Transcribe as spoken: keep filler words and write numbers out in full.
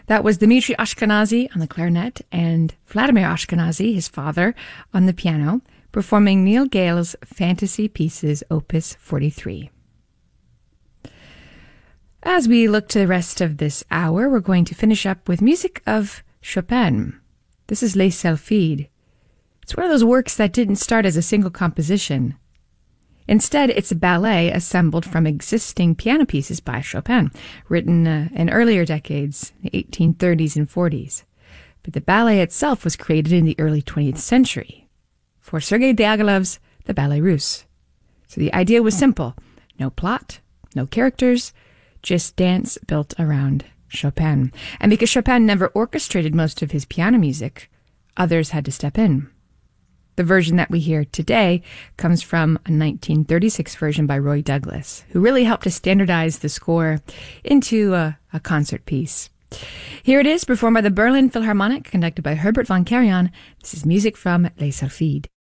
That was Dmitri Ashkenazy on the clarinet and Vladimir Ashkenazy, his father, on the piano, performing Neil Gale's Fantasy Pieces, Opus forty-three. As we look to the rest of this hour, we're going to finish up with music of Chopin. This is Les Sylphides. It's one of those works that didn't start as a single composition. Instead, it's a ballet assembled from existing piano pieces by Chopin, written uh, in earlier decades, the eighteen thirties and forties. But the ballet itself was created in the early twentieth century for Sergei Diaghilev's The Ballet Russe. So the idea was simple. No plot, no characters, just dance built around Chopin. And because Chopin never orchestrated most of his piano music, others had to step in. The version that we hear today comes from a nineteen thirty-six version by Roy Douglas, who really helped to standardize the score into a, a concert piece. Here it is, performed by the Berlin Philharmonic, conducted by Herbert von Karajan. This is music from Les Sylphides.